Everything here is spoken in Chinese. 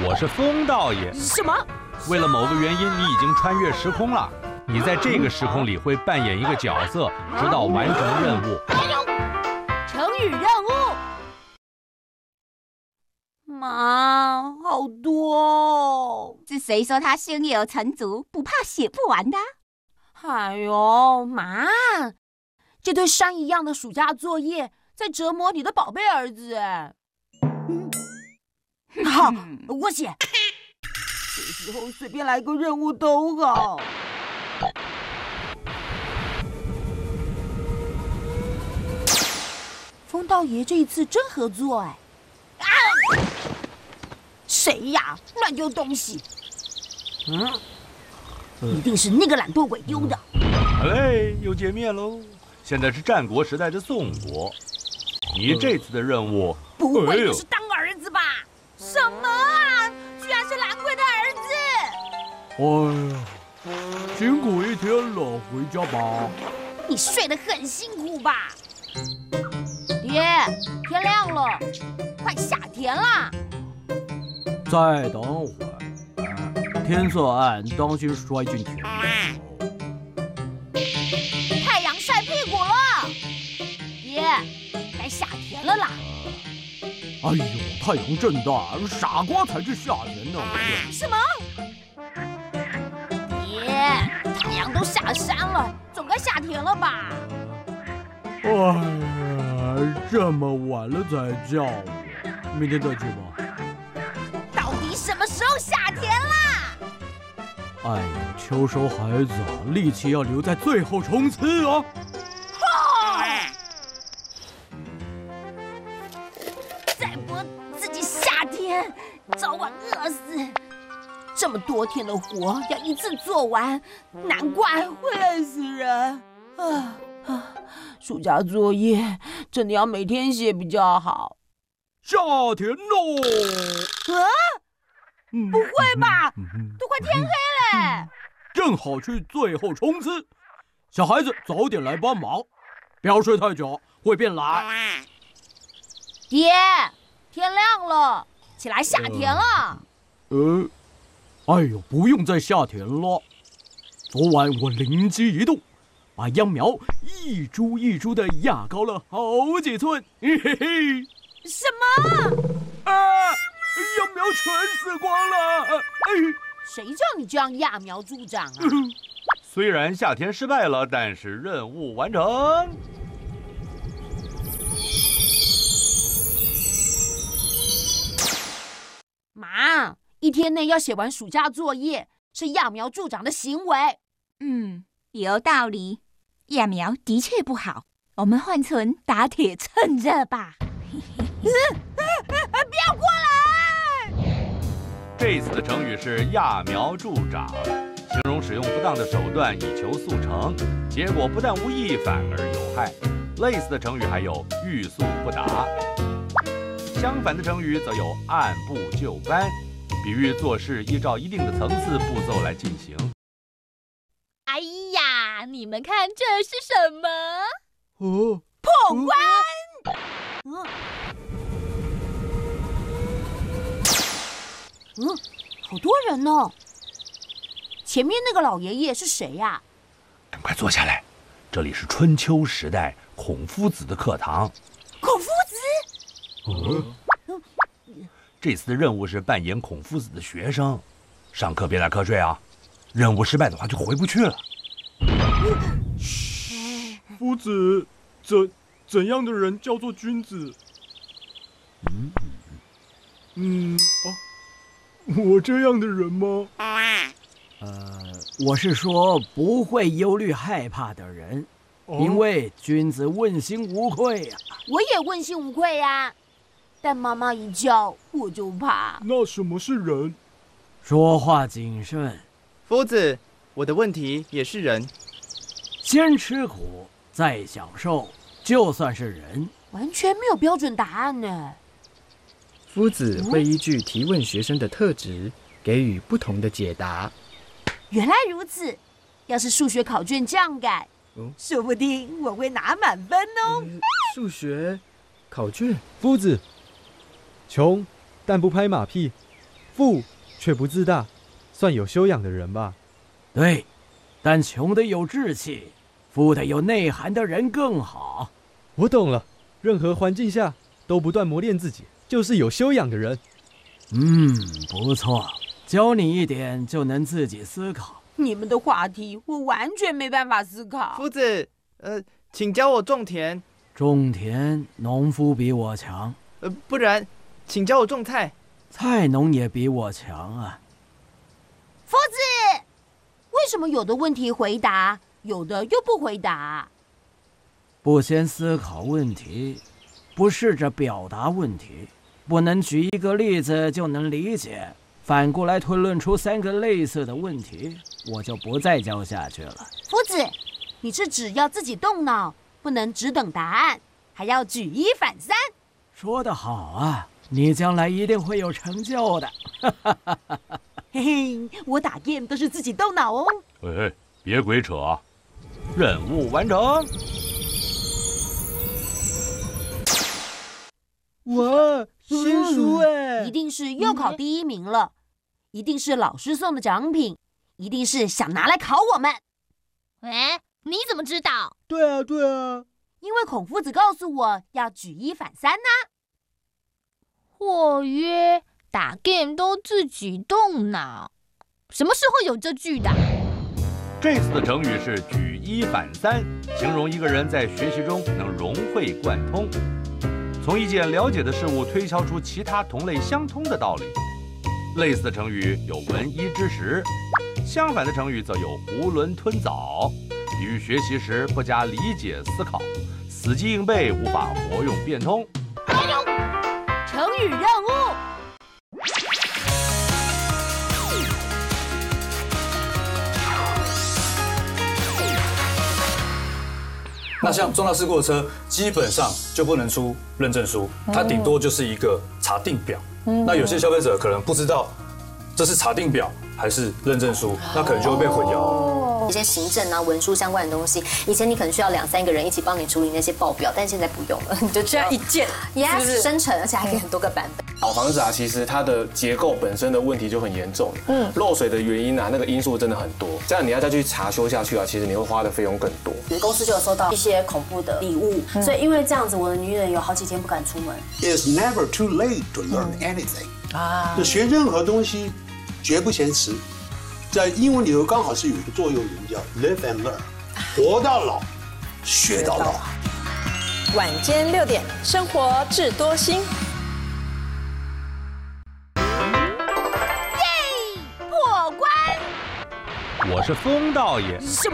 我是风道爷。 什么？ 为了某个原因，你已经穿越时空了。你在这个时空里会扮演一个角色，直到完成任务。 成语任务。妈，好多哦！ 是谁说他胸有成竹，不怕写不完的？ 哎呦，妈，这堆山一样的暑假作业在折磨你的宝贝儿子。好，我写。这时候随便来个任务都好。风道爷这一次真合作哎！啊！谁呀？乱丢东西！一定是那个懒惰鬼丢的。 哎，又见面喽！现在是战国时代的宋国。你这次的任务， 不会就是当儿子吧？什么啊！居然是懒鬼的儿子！ 哎呀，辛苦一天了，回家吧。 你睡得很辛苦吧？爹，天亮了，快下田啦！ 再等会儿，天色暗，当心摔进田里。 太阳晒屁股了，爹，该下田了啦！ 哎呦，太阳正大，傻瓜才去下田呢！ 什么？爹，太阳都下山了，总该下田了吧？ 哎呀，这么晚了才叫我，明天再去吧。 到底什么时候下田啦？ 哎呀，秋收孩子，力气要留在最后冲刺啊！ 再不自己下田，早晚饿死。这么多天的活要一次做完，难怪会累死人。暑假作业真的要每天写比较好。 下田喽！ 不会吧？都快天黑了。 正好去最后冲刺。小孩子早点来帮忙，不要睡太久，会变懒。 爹，天亮了，起来下田了。 哎呦，不用再下田了。昨晚我灵机一动，把秧苗一株一株的压高了好几寸。嘿嘿嘿！ 什么？ 秧苗全死光了！ 谁叫你这样揠苗助长啊？ 虽然下田失败了，但是任务完成。 妈，一天内要写完暑假作业是揠苗助长的行为。 有道理。揠苗的确不好，我们换成打铁趁热吧。 不要过来！ 这次的成语是揠苗助长，形容使用不当的手段以求速成，结果不但无益，反而有害。类似的成语还有欲速不达。相反的成语则有按部就班，比喻做事依照一定的层次步骤来进行。 哎呀，你们看这是什么？ 破关！好多人哦。前面那个老爷爷是谁呀？ 赶快坐下来，这里是春秋时代孔夫子的课堂。 孔夫子？ 这次的任务是扮演孔夫子的学生，上课别打瞌睡啊！任务失败的话就回不去了。 夫子，怎样的人叫做君子？我这样的人吗？ 我是说不会忧虑害怕的人，因为君子问心无愧呀。 我也问心无愧呀，但妈妈一叫我就怕。 那什么是人？ 说话谨慎。 夫子，我的问题也是人。 先吃苦，再享受，就算是人。 完全没有标准答案呢。 夫子会依据提问学生的特质，给予不同的解答。 原来如此，要是数学考卷这样改，说不定我会拿满分哦。 数学考卷， 夫子，穷但不拍马屁， 富却不自大，算有修养的人吧？ 对，但穷的有志气，富的有内涵的人更好。 我懂了，任何环境下都不断磨练自己，就是有修养的人。 不错，教你一点就能自己思考。 你们的话题我完全没办法思考。 夫子，请教我种田。 种田，农夫比我强。 不然，请教我种菜。 菜农也比我强啊。 夫子，为什么有的问题回答，有的又不回答？ 不先思考问题，不试着表达问题，不能举一个例子就能理解，反过来推论出3个类似的问题，我就不再教下去了。 夫子，你是只要自己动脑，不能只等答案，还要举一反三。 说得好啊，你将来一定会有成就的。 嘿嘿，我打 game 都是自己动脑哦。 嘿，别鬼扯啊！任务完成。 哇，新书哎！ 一定是又考第1名了，一定是老师送的奖品，一定是想拿来考我们。 你怎么知道？ 对啊， 因为孔夫子告诉我要举一反三呢。 或曰打 game 都自己动脑，什么时候有这句的？ 这次的成语是举一反三，形容一个人在学习中能融会贯通，从一件了解的事物推敲出其他同类相通的道理。类似的成语有闻一知十，相反的成语则有囫囵吞枣，比喻学习时不加理解思考，死记硬背，无法活用变通。 成语任务。 那像重大事故的车，基本上就不能出认证书，它顶多就是一个查定表。那有些消费者可能不知道这是查定表还是认证书，那可能就会被混淆。 一些行政啊、文书相关的东西，以前你可能需要2、3个人一起帮你处理那些报表，但现在不用了，你就只要一键，yes， 生成，而且还可以很多个版本。 老房子啊，其实它的结构本身的问题就很严重，漏水的原因啊，那个因素真的很多，这样你要再去查修下去啊，其实你会花的费用更多。 公司就有收到一些恐怖的礼物，所以因为这样子，我的女人有好几天不敢出门。 It's never too late to learn anything。就学任何东西，绝不嫌迟。在英文里头刚好是有一个座右铭叫 "Live and learn"， 活到老，学到老。 晚间6点，生活智多星。 破关！ 我是风道爷。